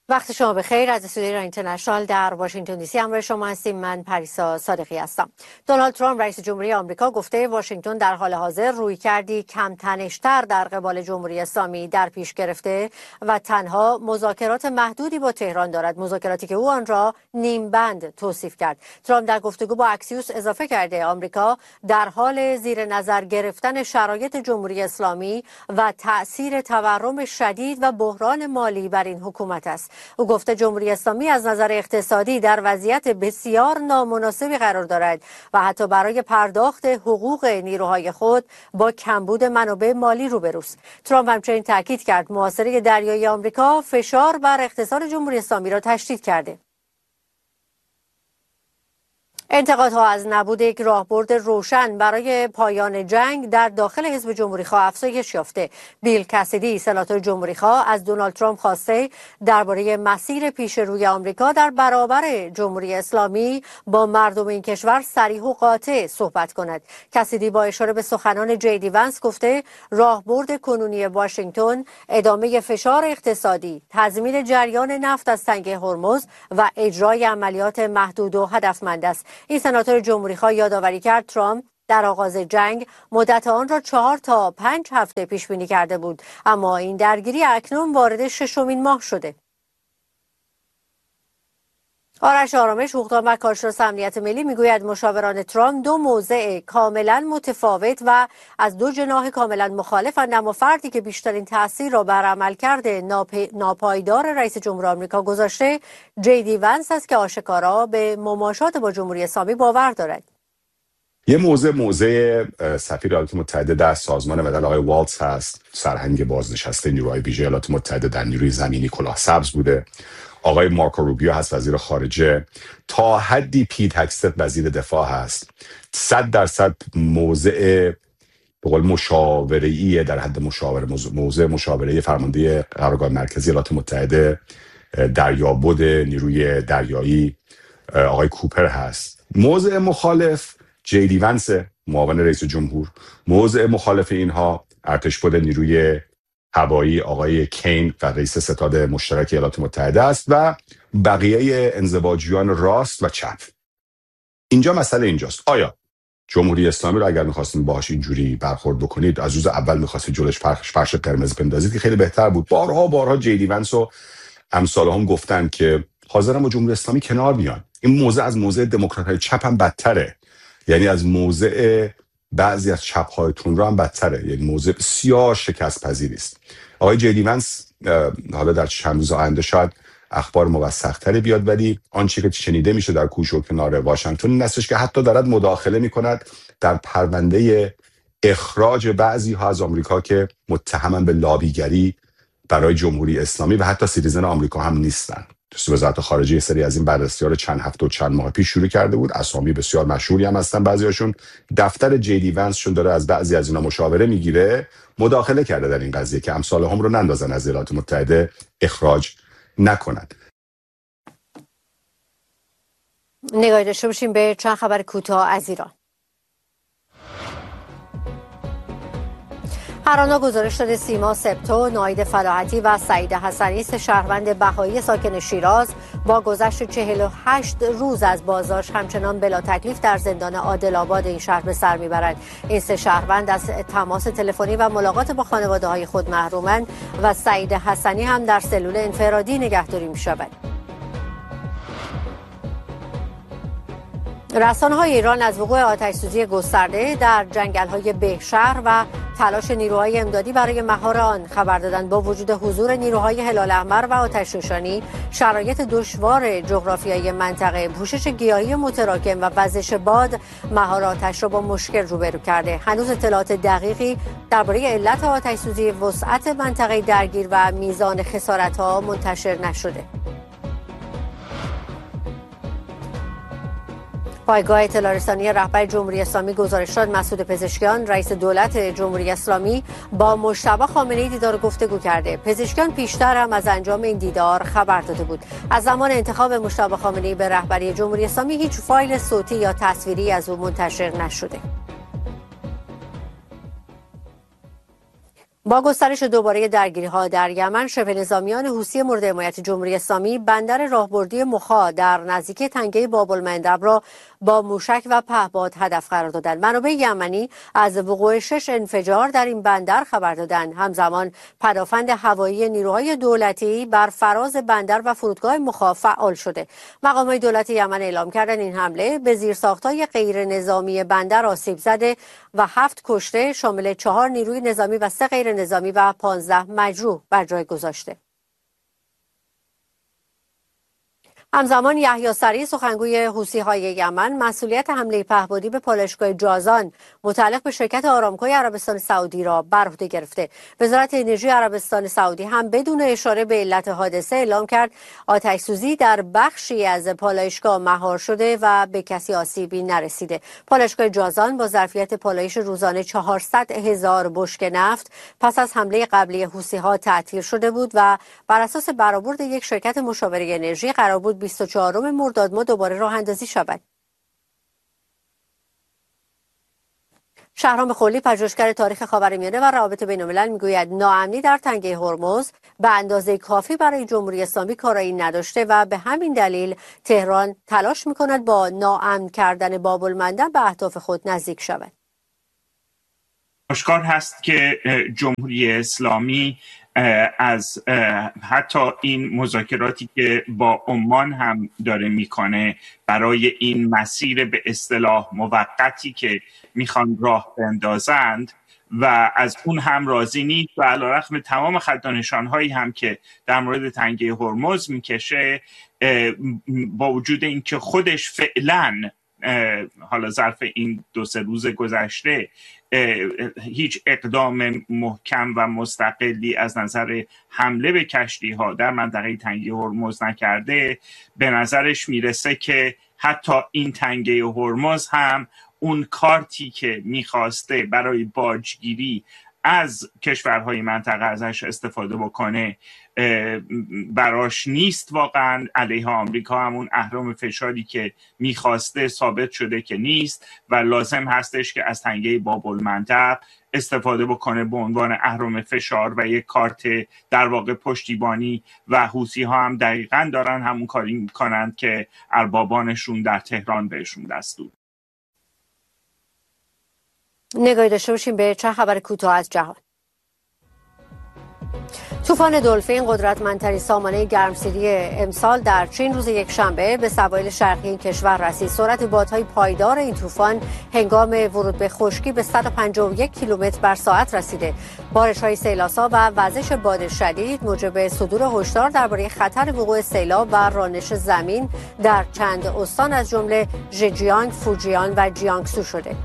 وقت شما بخیر. از استودیوی ایران اینترنشنال در واشنگتن دی سی همراه شما هستیم. من پریسا صادقی هستم. دونالد ترامپ رئیس جمهوری آمریکا گفته واشنگتن در حال حاضر رویکردی کم تنش‌تر در قبال جمهوری اسلامی در پیش گرفته و تنها مذاکرات محدودی با تهران دارد، مذاکراتی که او آن را نیم بند توصیف کرد. ترامپ در گفتگو با اکسیوس اضافه کرده آمریکا در حال زیر نظر گرفتن شرایط جمهوری اسلامی و تأثیر تورم شدید و بحران مالی بر این حکومت است. او گفته جمهوری اسلامی از نظر اقتصادی در وضعیت بسیار نامناسبی قرار دارد و حتی برای پرداخت حقوق نیروهای خود با کمبود منابع مالی روبروست. ترامپ همچنین تاکید کرد محاصره دریایی آمریکا فشار بر اقتصاد جمهوری اسلامی را تشدید کرده. انتقادها از نبود یک راهبرد روشن برای پایان جنگ در داخل حزب جمهوری‌خواه افزایش یافته. بیل کسیدی سناتور جمهوری‌خواه از دونالد ترامپ خواسته درباره مسیر پیش روی آمریکا در برابر جمهوری اسلامی با مردم این کشور صریح و قاطع صحبت کند. کسیدی با اشاره به سخنان جی دی ونس گفته راهبرد کنونی واشنگتن ادامه فشار اقتصادی، تضمین جریان نفت از تنگه هرمز و اجرای عملیات محدود و هدفمند است. این سناتور جمهوری‌خواه یادآوری کرد ترامپ در آغاز جنگ مدت آن را 4 تا 5 هفته پیش بینی کرده بود، اما این درگیری اکنون وارد 6مین ماه شده. آرش آرامش، حقوقدان و کارشناس امنیت ملی، میگوید مشاوران ترامپ دو موضع کاملا متفاوت و از دو جناح کاملا مخالفند، اما فردی که بیشترین تاثیر را بر عملکرد ناپایدار رئیس جمهور آمریکا گذاشته جی دی ونس است که آشکارا به مماشات با جمهوری اسلامی باور دارد. یه موضع سفیر ایالات متحده در سازمان ملل آقای والتز هست، سرهنگ بازنشسته نیروهای ویژه ایالات متحده در نیروی زمینی کلاه سبز بوده. آقای مارکو روبیو هست وزیر خارجه. تا حدی پیت هکستت وزیر دفاع هست. 100% موضع به قول مشاوره‌ایه، در حد موضع مشاوره‌ای فرمانده قرارگاه مرکزی ایالات متحده دریابد نیروی دریایی آقای کوپر هست. موضع مخالف جی دی ونس، معاون رئیس جمهور. موضع مخالف اینها ارتشبد نیروی هوایی آقای کین و رئیس ستاد مشترک ایالات متحده است و بقیه انزواجیان راست و چپ. اینجا مسئله اینجاست، آیا جمهوری اسلامی رو اگر می‌خواستین باهاش اینجوری برخورد بکنید، از روز اول می‌خواستید جلوش فرش قرمز بندازید که خیلی بهتر بود. بارها جی دی ونس و امثال هم گفتن که حاضرن با جمهوری اسلامی کنار بیان. این موضع از موضع دموکرات‌های چپ هم بدتره، یعنی از موضع بعضی از چپ‌های تندرو هم بدتره، یعنی موضع بسیار شکست پذیری است. آقای جی دی ونس حالا در چند روز آینده شاید اخبار موثق‌تری بیاد، ولی آنچه که شنیده میشه در کوچ و کنار واشنگتن این هستش که حتی دارد مداخله میکند در پرونده اخراج بعضی ها از آمریکا که متهمن به لابیگری برای جمهوری اسلامی و حتی سیتیزن آمریکا هم نیستن. وزارت خارجه سری از این بررسی‌ها رو چند هفته و چند ماه پیش شروع کرده بود. اسامی بسیار مشهوری هم هستن بعضیاشون. دفتر جی دی ونس شون داره از بعضی از اینا مشاوره میگیره، مداخله کرده در این قضیه که امثال هم رو نندازن از ایالات متحده اخراج نکنند. نگاهی داشته باشیم به چند خبر کوتاه از ایران. هرانا گزارش داده سیما سبتو، ناید فلاحتی و سعید حسنی، سه شهروند بهایی ساکن شیراز، با گذشت 48 روز از بازداشت همچنان بلا تکلیف در زندان عادل آباد این شهر به سر میبرند. این سه شهروند از تماس تلفنی و ملاقات با خانواده‌های خود محرومند و سعید حسنی هم در سلول انفرادی نگهداری میشود. رسانه‌های ایران از وقوع آتش‌سوزی گسترده در جنگل‌های بهشهر و تلاش نیروهای امدادی برای مهار آن خبر دادند. با وجود حضور نیروهای هلال احمر و آتش‌نشانی، شرایط دشوار جغرافیایی منطقه، پوشش گیاهی متراکم و وزش باد مهار آتش را با مشکل روبرو کرده. هنوز اطلاعات دقیقی درباره علت آتش‌سوزی، وسعت منطقه درگیر و میزان خسارت‌ها منتشر نشده. پایگاه اطلاع رسانی رهبر جمهوری اسلامی گزارش داد مسعود پزشکیان، رئیس دولت جمهوری اسلامی، با مجتبی خامنه‌ای دیدار و گفتگو کرده. پزشکیان پیشتر هم از انجام این دیدار خبر داده بود. از زمان انتخاب مجتبی خامنه‌ای به رهبری جمهوری اسلامی هیچ فایل صوتی یا تصویری از او منتشر نشده. با گسترش دوباره درگیری‌ها در یمن، شبه نظامیان حوثی مورد حمایت جمهوری اسلامی بندر راهبردی مخا در نزدیکی تنگه باب‌المندب را با موشک و پهپاد هدف قرار دادند. منابع یمنی از وقوع 6 انفجار در این بندر خبر دادند. همزمان پدافند هوایی نیروهای دولتی بر فراز بندر و فرودگاه مخا فعال شده. مقامات دولت یمن اعلام کردند این حمله به زیرساخت‌های غیر نظامی بندر آسیب زده و 7 کشته شامل 4 نیروی نظامی و 3 غیر نظامی و 15 مجروح بر جای گذاشته. همزمان یحیی سریع سخنگوی حوثی‌های یمن مسئولیت حمله پهپادی به پالایشگاه جازان متعلق به شرکت آرامکو عربستان سعودی را بر عهده گرفته. وزارت انرژی عربستان سعودی هم بدون اشاره به علت حادثه اعلام کرد آتش‌سوزی در بخشی از پالایشگاه مهار شده و به کسی آسیبی نرسیده. پالایشگاه جازان با ظرفیت پالایش روزانه 400,000 بشکه نفت پس از حمله قبلی حوثی‌ها تعطیل شده بود و بر اساس برآورد یک شرکت مشاوره انرژی قرار بود 24 مرداد ماه دوباره راه اندازی شود. شهرام خلی، پژوهشگر تاریخ خاورمیانه و روابط بین‌الملل، میگوید ناامنی در تنگه هرمز به اندازه کافی برای جمهوری اسلامی کارایی نداشته و به همین دلیل تهران تلاش میکند با ناامن کردن باب‌المندب به اهداف خود نزدیک شود. آشکار هست که جمهوری اسلامی از حتی این مذاکراتی که با عمان هم داره میکنه برای این مسیر به اصطلاح موقتی که میخوان راه بندازند و از اون هم راضی نیست و علیرغم تمام خط و نشانهایی هم که در مورد تنگه هرمز میکشه، با وجود اینکه خودش فعلا حالا ظرف این 2-3 روز گذشته هیچ اقدام محکم و مستقلی از نظر حمله به کشتی ها در منطقه تنگه هرمز نکرده، به نظرش میرسه که حتی این تنگه هرمز هم اون کارتی که میخواسته برای باجگیری از کشورهای منطقه ازش استفاده بکنه براش نیست. واقعا علیه آمریکا همون اهرم فشاری که میخواسته ثابت شده که نیست و لازم هستش که از تنگه باب‌المندب استفاده بکنه به عنوان اهرم فشار و یک کارت در واقع پشتیبانی و حوثی ها هم دقیقاً دارن همون کاری میکنند که اربابانشون در تهران بهشون دستور. نگاهی داشته باشیم به چند خبر کوتاه از جهان. طوفان دلفین قدرتمندترین سامانه گرمسیری امسال در چین روز یکشنبه به سواحل شرقی این کشور رسید. سرعت بادهای پایدار این طوفان هنگام ورود به خشکی به 151 کیلومتر بر ساعت رسیده. بارش‌های سیلاسا و وزش باد شدید موجب صدور هشدار درباره خطر وقوع سیلاب و رانش زمین در چند استان از جمله ژجیانگ، فوجیان و جیانگسو شده.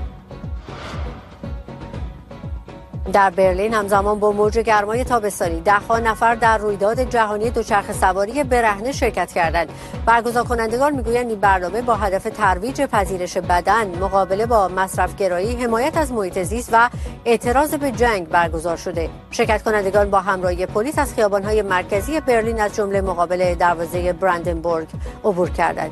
در برلین همزمان با موج گرمای تابستانی ده‌ها نفر در رویداد جهانی دوچرخه سواری برهنه شرکت کردند. برگزار کنندگان میگویند این برنامه با هدف ترویج پذیرش بدن، مقابله با مصرف‌گرایی، حمایت از محیط زیست و اعتراض به جنگ برگزار شده. شرکت کنندگان با همراهی پلیس از خیابان‌های مرکزی برلین از جمله مقابل دروازه براندنبورگ عبور کردند.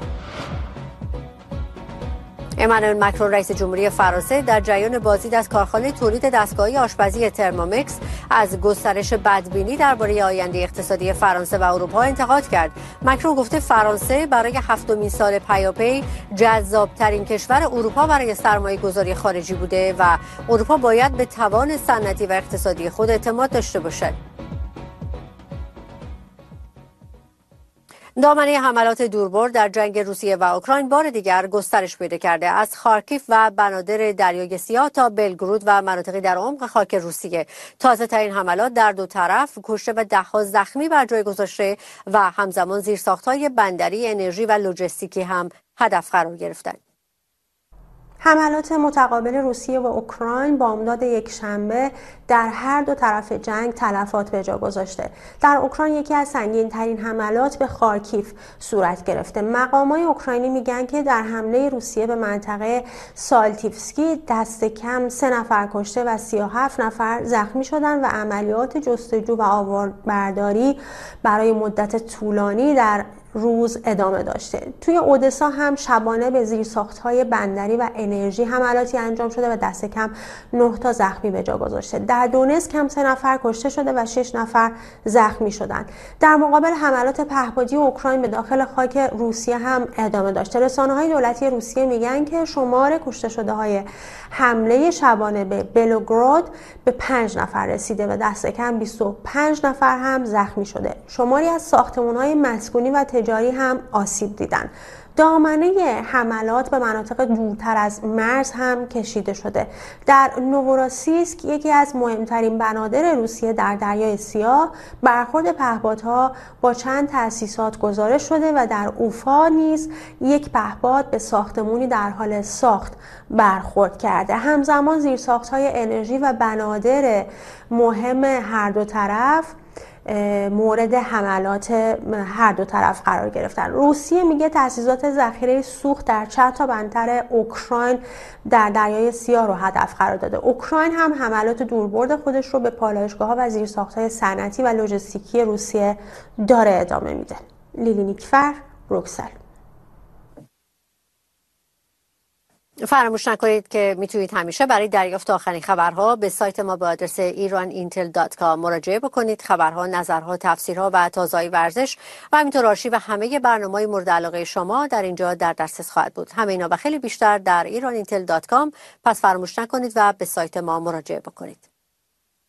امانوئل مکرون رئیس جمهوری فرانسه در جریان بازدید از کارخانه تولید دستگاهی آشپزی ترمومکس از گسترش بدبینی درباره آینده اقتصادی فرانسه و اروپا انتقاد کرد. مکرون گفته فرانسه برای 7مین سال پیاپی جذاب‌ترین کشور اروپا برای سرمایه‌گذاری خارجی بوده و اروپا باید به توان صنعتی و اقتصادی خود اعتماد داشته باشد. دامنه حملات دوربر در جنگ روسیه و اوکراین بار دیگر گسترش پیدا کرده. از خارکیف و بنادر دریای سیاه تا بلگرود و مناطقی در عمق خاک روسیه. تازه ترین حملات در دو طرف کشته و ده‌ها زخمی بر جای گذاشته و همزمان زیرساخت‌های بندری، انرژی و لوجستیکی هم هدف قرار گرفتند. حملات متقابل روسیه و اوکراین بامداد یکشنبه در هر دو طرف جنگ تلفات به جا گذاشته. در اوکراین یکی از سنگین‌ترین حملات به خارکیف صورت گرفته. مقامات اوکراینی میگن که در حمله روسیه به منطقه سالتیفسکی دست کم 3 نفر کشته و 37 نفر زخمی شدند و عملیات جستجو و آواربرداری برای مدت طولانی در روز ادامه داشته. توی اودسا هم شبانه به زیرساخت‌های بندری و انرژی حملاتی انجام شده و دست کم 9 تا زخمی به جا گذاشته. در دونتسک هم 3 نفر کشته شده و 6 نفر زخمی شدند. در مقابل حملات پهپادی اوکراین به داخل خاک روسیه هم ادامه داشته. رسانه‌های دولتی روسیه میگن که شمار کشته شده‌های حمله شبانه به بلوگراد به 5 نفر رسیده و دست کم 25 نفر هم زخمی شده. شماری از ساختمان‌های مسکونی و تجاری هم آسیب دیدن. دامنه حملات به مناطق دورتر از مرز هم کشیده شده. در نووراسیسک، یکی از مهمترین بنادر روسیه در دریای سیاه، برخورد پهپادها با چند تأسیسات گزارش شده و در اوفا نیز یک پهپاد به ساختمانی در حال ساخت برخورد کرده. همزمان زیرساخت‌های انرژی و بنادر مهم هر دو طرف مورد حملات هر دو طرف قرار گرفتن. روسیه میگه تأسیسات ذخیره سوخت در چند تا بندر اوکراین در دریای سیاه رو هدف قرار داده. اوکراین هم حملات دوربرد خودش رو به پالایشگاه‌ها و زیرساخت‌های صنعتی و لوجستیکی روسیه داره ادامه میده. لیلی نیکفر، بروکسل. فراموش نکنید که میتونید همیشه برای دریافت آخرین خبرها به سایت ما به آدرس iranintel.com مراجعه بکنید. خبرها، نظرها، تفسیرها و تازه‌های ورزش و همینطور آرشیو همه برنامه‌های مورد علاقه شما در اینجا در دسترس خواهد بود. همه اینا و خیلی بیشتر در iranintel.com. پس فراموش نکنید و به سایت ما مراجعه بکنید.